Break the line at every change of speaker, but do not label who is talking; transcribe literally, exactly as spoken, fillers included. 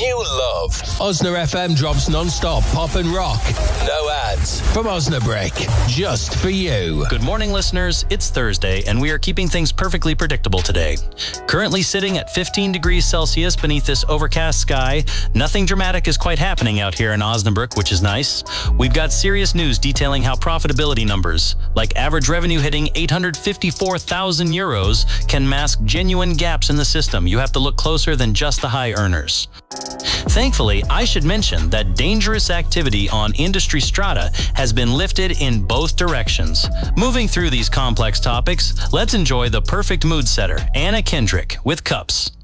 you love. Osna F M drops non-stop pop and rock. No ads. From Osnabrick. Just for you.
Good morning, listeners. It's Thursday, and we are keeping things perfectly predictable today. Currently sitting at fifteen degrees Celsius beneath this overcast sky. Nothing dramatic is quite happening out here in Osnabrick, which is nice. We've got serious news detailing how profitability numbers, like average revenue hitting eight hundred fifty-four thousand euros, can mask genuine gaps in the system. You have to look closer than just the high earners. Thankfully, I should mention that dangerous activity on industry strata has been lifted in both directions. Moving through these complex topics, let's enjoy the perfect mood setter, Anna Kendrick, with Cups.